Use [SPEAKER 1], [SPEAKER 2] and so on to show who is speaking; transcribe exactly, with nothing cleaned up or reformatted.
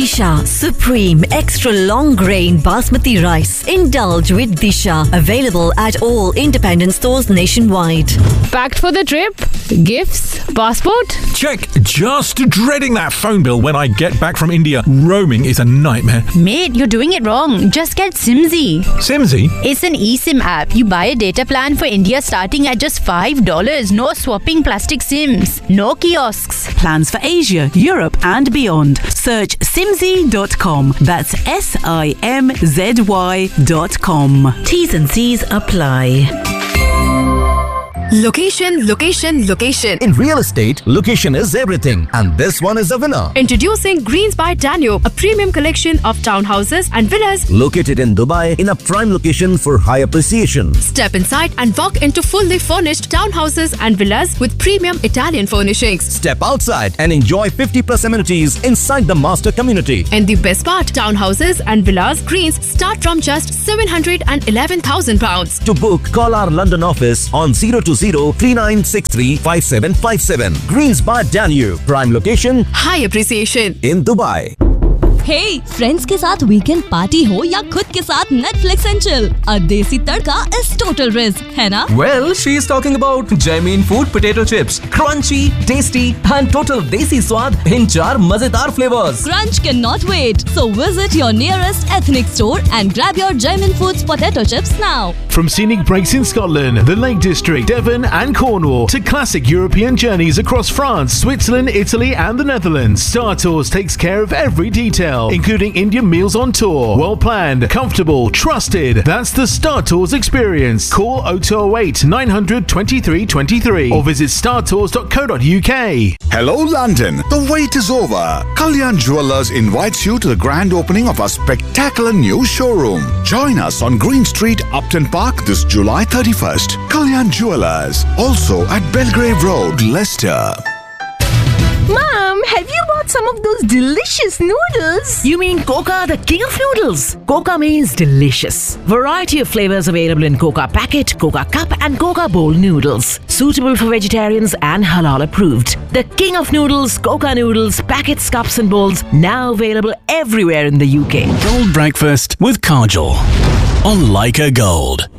[SPEAKER 1] Disha Supreme Extra Long Grain Basmati Rice. Indulge with Disha. Available at all independent stores nationwide.
[SPEAKER 2] Packed for the trip? Gifts? Passport?
[SPEAKER 3] Check. Just dreading that phone bill when I get back from India. Roaming is a nightmare.
[SPEAKER 4] Mate, you're doing it wrong. Just get Simzy.
[SPEAKER 3] Simzy?
[SPEAKER 4] It's an eSIM app. You buy a data plan for India starting at just five dollars. No swapping plastic SIMs. No kiosks.
[SPEAKER 5] Plans for Asia, Europe and beyond. Search simzy dot com. That's S I M Z Y dot com.
[SPEAKER 1] T's and C's apply.
[SPEAKER 6] Location, location, location.
[SPEAKER 7] In real estate, location is everything. And this one is a winner.
[SPEAKER 6] Introducing Greens by Danube, a premium collection of townhouses and villas
[SPEAKER 7] located in Dubai in a prime location for high appreciation.
[SPEAKER 6] Step inside and walk into fully furnished townhouses and villas with premium Italian furnishings.
[SPEAKER 7] Step outside and enjoy fifty plus amenities inside the master community.
[SPEAKER 6] And the best part, townhouses and villas Greens start from just seven hundred eleven thousand pounds.
[SPEAKER 7] To book, call our London office on zero two zero three nine six three five seven five seven. Greens by Danube, prime location,
[SPEAKER 6] high appreciation
[SPEAKER 7] in Dubai.
[SPEAKER 8] Hey, friends के साथ weekend party हो या खुद के साथ Netflix and chill, a देसी तड़का is total risk, है ना?
[SPEAKER 9] Well, she is talking about Jaimin Food Potato Chips, crunchy, tasty and total desi स्वाद in चार मजेदार flavors.
[SPEAKER 8] Crunch cannot wait, so visit your nearest ethnic store and grab your Jaimin Foods potato chips now.
[SPEAKER 10] From scenic breaks in Scotland, the Lake District, Devon and Cornwall to classic European journeys across France, Switzerland, Italy and the Netherlands, Star Tours takes care of every detail, including Indian meals on tour. Well planned, comfortable, trusted. That's the Star Tours experience. Call oh two oh eight nine hundred twenty-three twenty-three or visit star tours dot co dot U K.
[SPEAKER 11] Hello London, the wait is over. Kalyan Jewellers invites you to the grand opening of our spectacular new showroom. Join us on Green Street, Upton Park this July thirty-first. Kalyan Jewellers, also at Belgrave Road, Leicester.
[SPEAKER 12] Mom, have you bought some of those delicious noodles?
[SPEAKER 1] You mean Coca, the king of noodles? Coca means delicious. Variety of flavors available in Coca Packet, Coca Cup and Coca Bowl noodles. Suitable for vegetarians and halal approved. The king of noodles, Coca noodles, packets, cups and bowls, now available everywhere in the U K.
[SPEAKER 13] Gold Breakfast with Kajol on Leica Gold.